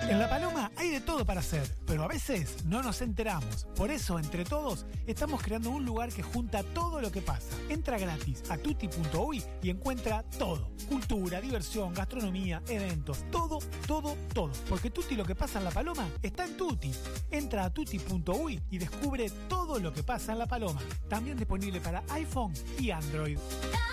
En La Paloma hay de todo para hacer, pero a veces no nos enteramos. Por eso, entre todos, estamos creando un lugar que junta todo lo que pasa. Entra gratis a tutti.uy y encuentra todo. Cultura, diversión, gastronomía, eventos, todo. Porque Tutti lo que pasa en La Paloma está en Tutti. Entra a tutti.uy y descubre todo lo que pasa en La Paloma. También disponible para iPhone y Android.